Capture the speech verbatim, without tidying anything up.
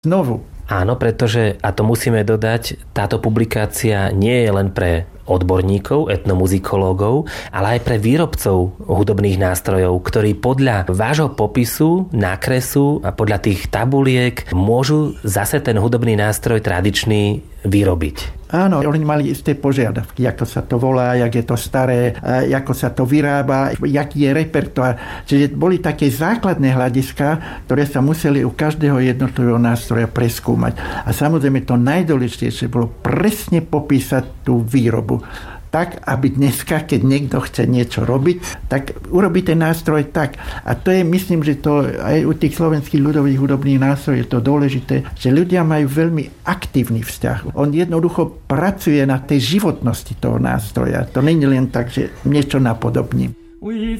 znovu. Áno, pretože, a to musíme dodať, táto publikácia nie je len pre odborníkov, etnomuzikológov, ale aj pre výrobcov hudobných nástrojov, ktorí podľa vášho popisu, nákresu a podľa tých tabuliek môžu zase ten hudobný nástroj tradičný vyrobiť. Áno, oni mali isté požiadavky, ako sa to volá, jak je to staré, ako sa to vyrába, jaký je repertoár. Čiže boli také základné hľadiska, ktoré sa museli u každého jednotlivého nástroja preskúmať. A samozrejme to najdôležitejšie bolo presne popísať tú výrobu. Tak, aby dneska, keď niekto chce niečo robiť, tak urobí ten nástroj tak. A to je, myslím, že to aj u tých slovenských ľudových hudobných nástrojov je to dôležité, že ľudia majú veľmi aktívny vzťah. On jednoducho pracuje na tej životnosti toho nástroja. To nie je len tak, že niečo napodobní. We